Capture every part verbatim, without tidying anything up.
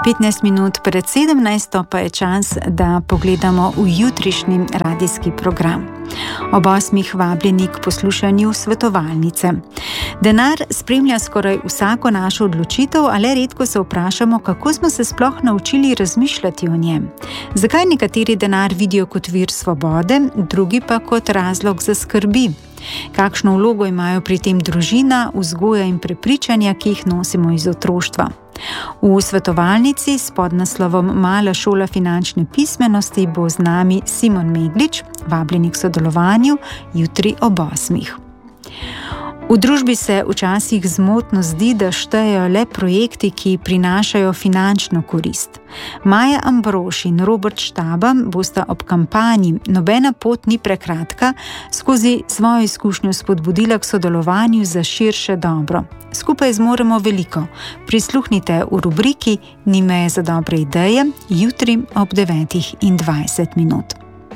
petnajst minut pred sedemnajsto pa je čas, da pogledamo v jutrišnji radijski program. Ob osmih vabljeni k poslušanju svetovalnice. Denar spremlja skoraj vsako našo odločitev, a le redko se vprašamo, kako smo se sploh naučili razmišljati o njem. Zakaj nekateri denar vidijo kot vir svobode, drugi pa kot razlog za skrbi? Kakšno vlogo imajo pri tem družina, vzgoja in prepričanja, ki jih nosimo iz otroštva? V svetovalnici s podnaslovom Mala šola finančne pismenosti bo z nami Simon Meglič, vabljeni k sodelovanju jutri ob osmih. V družbi se včasih zmotno zdi, da štejejo le projekti, ki prinašajo finančno korist. Maja Ambrož in Robert Štaba bosta ob kampanji Nobena pot ni prekratka skozi svojo izkušnjo spodbudila k sodelovanju za širše dobro. Skupaj zmoremo veliko. Prisluhnite v rubriki Ni meje za dobre ideje, jutri ob devetih in dvajset minut.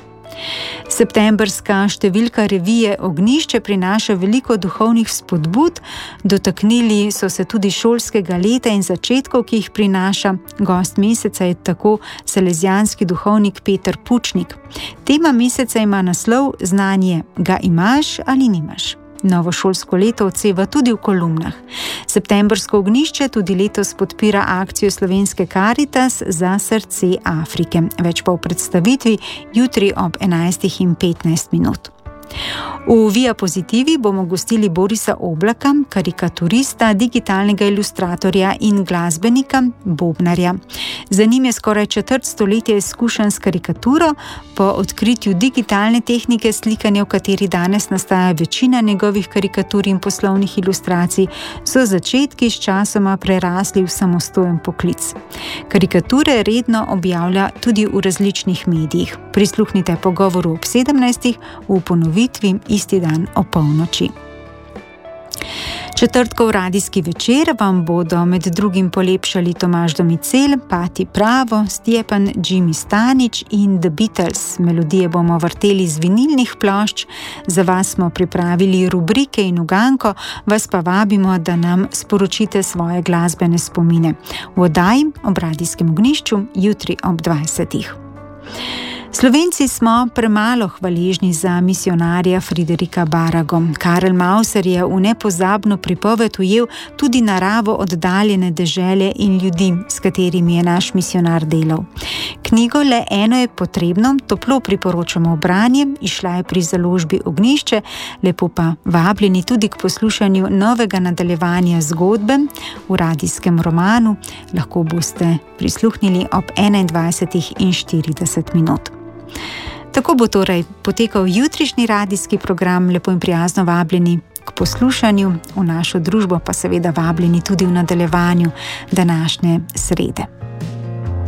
Septembrska številka revije Ognjišče prinaša veliko duhovnih spodbud, dotaknili so se tudi šolskega leta in začetkov, ki jih prinaša. Gost meseca je tako salezijanski duhovnik Peter Pučnik. Tema meseca ima naslov Znanje ga imaš ali nimaš. Novo šolsko leto odseva tudi v kolumnah. Septembrsko ognjišče tudi letos podpira akcijo Slovenske Karitas za srce Afrike. Več pa v predstavitvi jutri ob enajstih in petnajst minut. V Via Pozitivi bomo gostili Borisa Oblaka, karikaturista, digitalnega ilustratorja in glasbenika, bobnarja. Za njim je skoraj četrt stoletja izkušenj s karikaturo, po odkritju digitalne tehnike slikanja, v kateri danes nastaja večina njegovih karikatur in poslovnih ilustracij, so začetki s časoma prerasli v samostojen poklic. Karikature redno objavlja tudi v različnih medijih. Prisluhnite pogovoru ob sedemnajstih v ponovitvi isti dan o polnoči. Četrtkov radijski večer vam bodo med drugim polepšali Tomaž Domicel, Pati Pravo, Stjepan Jimmy Stanič in The Beatles. Melodije bomo vrteli z vinilnih plošč, za vas smo pripravili rubrike in uganko, vas pa vabimo, da nam sporočite svoje glasbene spomine. V oddaji ob radijskem ognjišču jutri ob dvajsetih. Slovenci smo premalo hvaležni za misionarja Friderika Barago. Karel Mauser je v nepozabno pripoved ujel tudi naravo oddaljene dežele in ljudi, s katerimi je naš misionar delal. Knjigo Le eno je potrebno toplo priporočamo v branje, izšla je pri založbi Ognjišče, lepo pa vabljeni tudi k poslušanju novega nadaljevanja zgodbe v radijskem romanu. Lahko boste prisluhnili ob enaindvajsetih in štirideset minut. Tako bo torej potekal jutrišnji radijski program, lepo in prijazno vabljeni k poslušanju, v našo družbo pa seveda vabljeni tudi v nadaljevanju današnje srede.